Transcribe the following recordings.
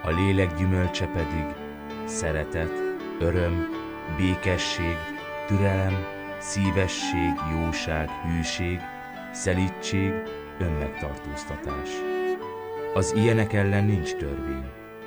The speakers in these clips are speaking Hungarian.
A lélek gyümölcse pedig szeretet, öröm, békesség, türelem, szívesség, jóság, hűség, szelídség, önmegtartóztatás. Az ilyenek ellen nincs törvény.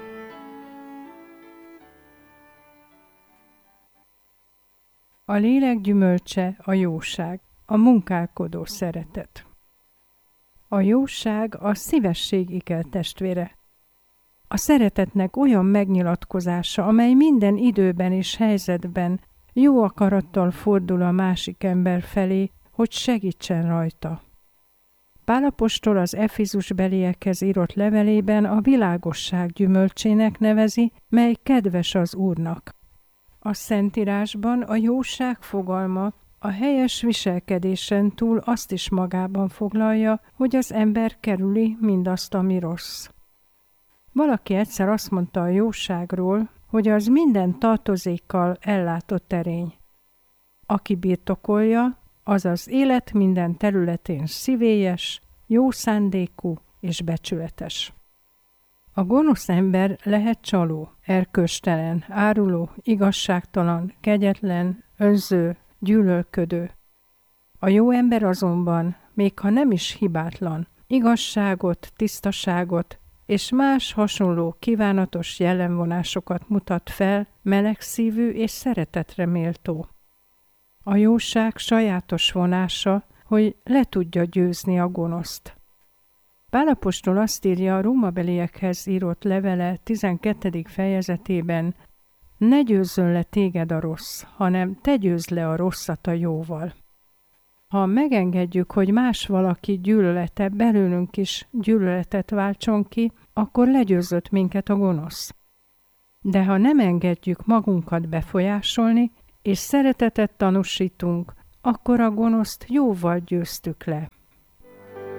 A lélek gyümölcse a jóság, a munkálkodó szeretet. A jóság a szívesség ikertestvére. A szeretetnek olyan megnyilatkozása, amely minden időben és helyzetben jó akarattal fordul a másik ember felé, hogy segítsen rajta. Pál apostol az Efézusbeliekhez írott levelében a világosság gyümölcsének nevezi, mely kedves az Úrnak. A Szentírásban a jóság fogalma a helyes viselkedésen túl azt is magában foglalja, hogy az ember kerüli mindazt, ami rossz. Valaki egyszer azt mondta a jóságról, hogy az minden tartozékkal ellátott erény. Aki birtokolja, az az élet minden területén szívélyes, jó szándékú és becsületes. A gonosz ember lehet csaló, erkölcstelen, áruló, igazságtalan, kegyetlen, önző, gyűlölködő. A jó ember azonban, még ha nem is hibátlan, igazságot, tisztaságot és más hasonló kívánatos jellemvonásokat mutat fel, melegszívű és szeretetre méltó. A jóság sajátos vonása, hogy le tudja győzni a gonoszt. Pál apostol azt írja a rómabeliekhez írott levele 12. fejezetében: ne győzzön le téged a rossz, hanem te győzd le a rosszat a jóval. Ha megengedjük, hogy más valaki gyűlölete belőlünk is gyűlöletet váltson ki, akkor legyőzött minket a gonosz. De ha nem engedjük magunkat befolyásolni, és szeretetet tanúsítunk, akkor a gonoszt jóval győztük le.